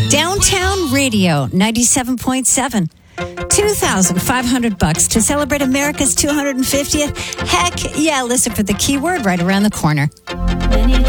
Downtown Radio, 97.7. $2,500 to celebrate America's 250th. Heck yeah, listen for the keyword right around the corner.